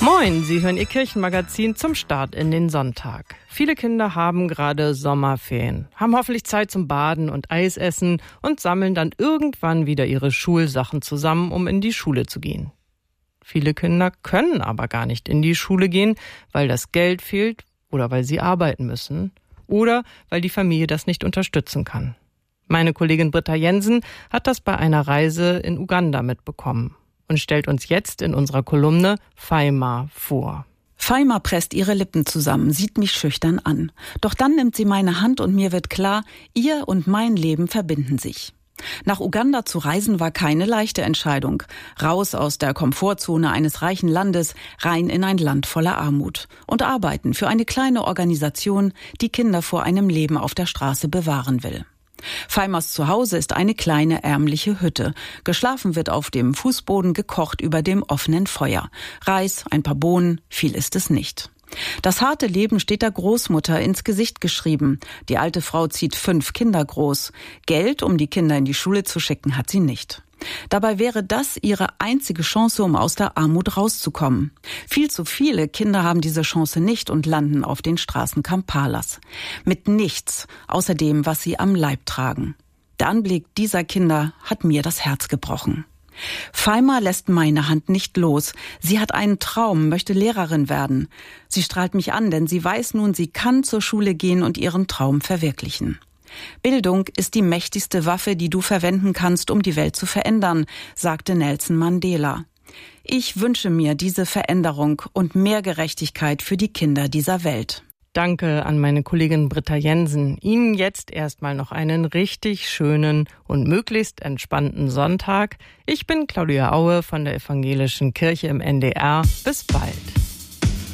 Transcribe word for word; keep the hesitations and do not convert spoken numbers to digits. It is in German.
Moin, Sie hören Ihr Kirchenmagazin zum Start in den Sonntag. Viele Kinder haben gerade Sommerferien, haben hoffentlich Zeit zum Baden und Eis essen und sammeln dann irgendwann wieder ihre Schulsachen zusammen, um in die Schule zu gehen. Viele Kinder können aber gar nicht in die Schule gehen, weil das Geld fehlt oder weil sie arbeiten müssen oder weil die Familie das nicht unterstützen kann. Meine Kollegin Britta Jensen hat das bei einer Reise in Uganda mitbekommen und stellt uns jetzt in unserer Kolumne Faima vor. Faima presst ihre Lippen zusammen, sieht mich schüchtern an. Doch dann nimmt sie meine Hand und mir wird klar, ihr und mein Leben verbinden sich. Nach Uganda zu reisen war keine leichte Entscheidung. Raus aus der Komfortzone eines reichen Landes, rein in ein Land voller Armut. Und arbeiten für eine kleine Organisation, die Kinder vor einem Leben auf der Straße bewahren will. Faimas Zuhause ist eine kleine ärmliche Hütte. Geschlafen wird auf dem Fußboden, gekocht über dem offenen Feuer. Reis, ein paar Bohnen, viel ist es nicht. Das harte Leben steht der Großmutter ins Gesicht geschrieben. Die alte Frau zieht fünf Kinder groß. Geld, um die Kinder in die Schule zu schicken, hat sie nicht. Dabei wäre das ihre einzige Chance, um aus der Armut rauszukommen. Viel zu viele Kinder haben diese Chance nicht und landen auf den Straßen Kampalas. Mit nichts, außer dem, was sie am Leib tragen. Der Anblick dieser Kinder hat mir das Herz gebrochen. Faima lässt meine Hand nicht los. Sie hat einen Traum, möchte Lehrerin werden. Sie strahlt mich an, denn sie weiß nun, sie kann zur Schule gehen und ihren Traum verwirklichen. Bildung ist die mächtigste Waffe, die du verwenden kannst, um die Welt zu verändern, sagte Nelson Mandela. Ich wünsche mir diese Veränderung und mehr Gerechtigkeit für die Kinder dieser Welt. Danke an meine Kollegin Britta Jensen. Ihnen jetzt erstmal noch einen richtig schönen und möglichst entspannten Sonntag. Ich bin Claudia Aue von der Evangelischen Kirche im N D R. Bis bald.